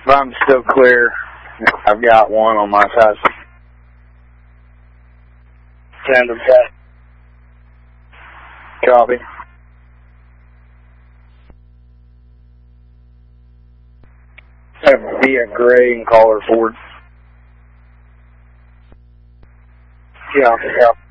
I'm still clear. I've got one on my side. Tandem test. Copy. Be a gray and call her forward. Yeah.